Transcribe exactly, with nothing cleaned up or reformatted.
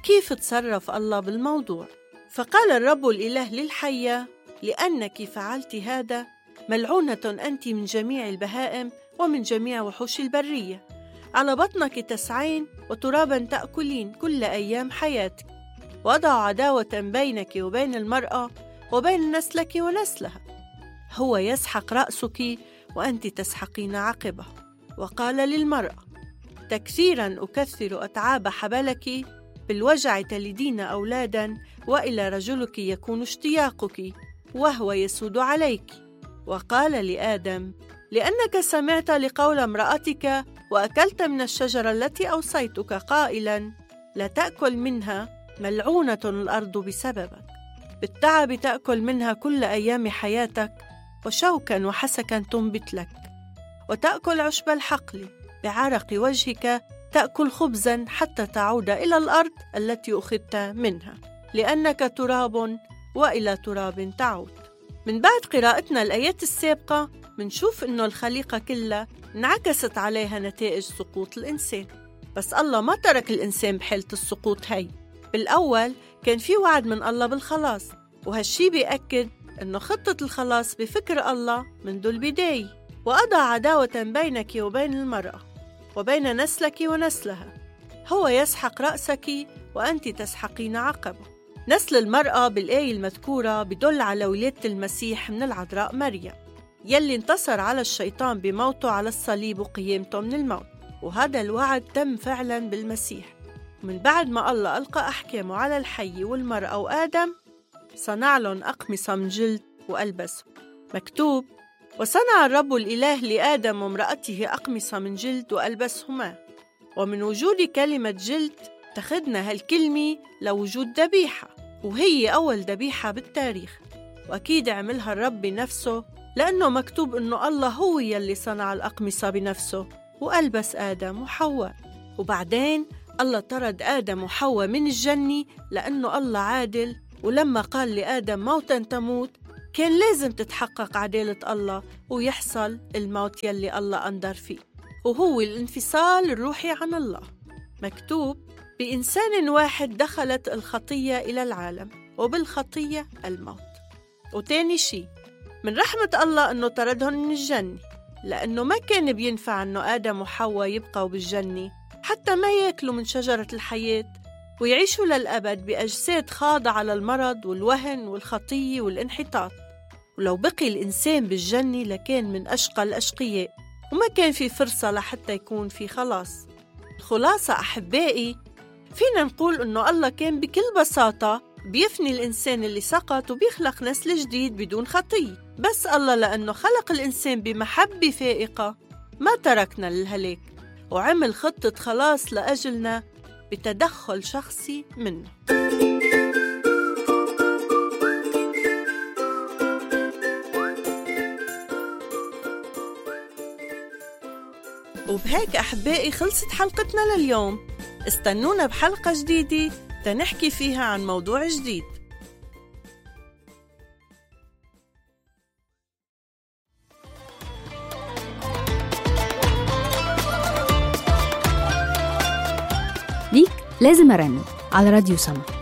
كيف تصرف الله بالموضوع. فقال الرب الإله للحية: لأنك فعلت هذا ملعونة أنت من جميع البهائم ومن جميع وحوش البرية، على بطنك تسعين وترابا تأكلين كل أيام حياتك، وأضع عداوة بينك وبين المرأة وبين نسلك ونسلها، هو يسحق رأسك وأنت تسحقين عقبه. وقال للمرأة: تكثيرا أكثر أتعاب حبلك، بالوجع تلدين أولادا، وإلى رجلك يكون اشتياقك وهو يسود عليك. وقال لآدم: لأنك سمعت لقول امرأتك وأكلت من الشجرة التي أوصيتك قائلا لا تأكل منها، ملعونة الأرض بسببك، بالتعب تأكل منها كل أيام حياتك، وشوكا وحسكا تنبت لك، وتأكل عشب الحقل، بعرق وجهك تأكل خبزا حتى تعود إلى الأرض التي أخذت منها، لأنك تراب وإلى تراب تعود. من بعد قراءتنا الآيات السابقة منشوف إنه الخليقة كلها انعكست عليها نتائج سقوط الإنسان، بس الله ما ترك الإنسان بحالة السقوط هاي. بالأول كان في وعد من الله بالخلاص، وهالشي بيأكد إنه خطة الخلاص بفكر الله منذ البداية. وأضع عداوة بينك وبين المرأة وبين نسلك ونسلها، هو يسحق رأسك وأنت تسحقين عقبه. نسل المرأة بالآية المذكورة بدل على ولادة المسيح من العذراء مريم، يلي انتصر على الشيطان بموته على الصليب وقيامته من الموت، وهذا الوعد تم فعلا بالمسيح. ومن بعد ما الله ألقى أحكامه على الحي والمرأة وآدم، صنع لهم أقمصة من جلد وألبسه. مكتوب: وصنع الرب الإله لآدم وامرأته أقمصة من جلد وألبسهما. ومن وجود كلمة جلد تخدنا هالكلمة لوجود ذبيحة، وهي أول ذبيحة بالتاريخ، وأكيد عملها الرب بنفسه، لأنه مكتوب إنه الله هو يلي صنع الأقمصة بنفسه وألبس آدم وحواء. وبعدين الله طرد آدم وحواء من الجنة لأنه الله عادل، ولما قال لآدم موتا تموت كان لازم تتحقق عدالة الله ويحصل الموت يلي الله أنذر فيه، وهو الانفصال الروحي عن الله. مكتوب: بإنسان واحد دخلت الخطية إلى العالم، وبالخطية الموت. وتاني شي من رحمة الله أنه طردهم من الجنة، لأنه ما كان بينفع أنه آدم وحواء يبقوا بالجنة حتى ما يأكلوا من شجرة الحياة ويعيشوا للأبد بأجساد خاضعة للمرض والوهن والخطية والانحطاط. ولو بقي الإنسان بالجنة لكان من أشقى الأشقياء، وما كان في فرصة لحتى يكون في خلاص. الخلاصة أحبائي، فينا نقول أنه الله كان بكل بساطة بيفني الإنسان اللي سقط وبيخلق نسل جديد بدون خطية، بس الله لأنه خلق الإنسان بمحبة فائقة ما تركنا للهلاك، وعمل خطة خلاص لأجلنا بتدخل شخصي منه. وبهيك أحبائي خلصت حلقتنا لليوم. استنونا بحلقة جديدة تنحكي فيها عن موضوع جديد. ليك لازم أرن على راديو سما.